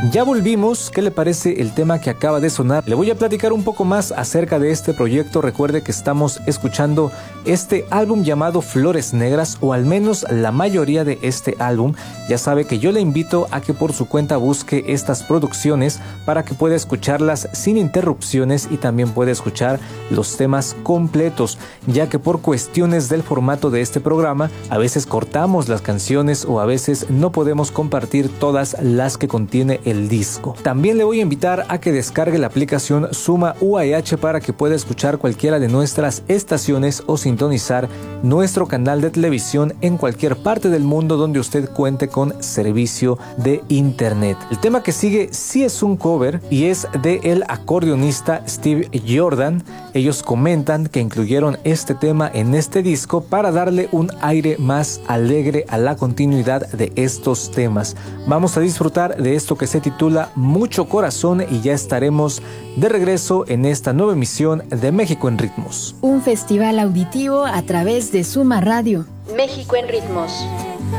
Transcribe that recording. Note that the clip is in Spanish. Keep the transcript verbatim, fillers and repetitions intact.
Ya volvimos. ¿Qué le parece el tema que acaba de sonar? Le voy a platicar un poco más acerca de este proyecto. Recuerde que estamos escuchando este álbum llamado Flores Negras, o al menos la mayoría de este álbum. Ya sabe que yo le invito a que por su cuenta busque estas producciones para que pueda escucharlas sin interrupciones y también pueda escuchar los temas completos, ya que por cuestiones del formato de este programa a veces cortamos las canciones o a veces no podemos compartir todas las que contiene el disco. También le voy a invitar a que descargue la aplicación Suma U A H para que pueda escuchar cualquiera de nuestras estaciones o sintonizar nuestro canal de televisión en cualquier parte del mundo donde usted cuente con servicio de internet. El tema que sigue sí es un cover y es de el acordeonista Steve Jordan. Ellos comentan que incluyeron este tema en este disco para darle un aire más alegre a la continuidad de estos temas. Vamos a disfrutar de esto que se titula Mucho Corazón y ya estaremos de regreso en esta nueva emisión de México en Ritmos. Un festival auditivo a través de Suma Radio. México en Ritmos.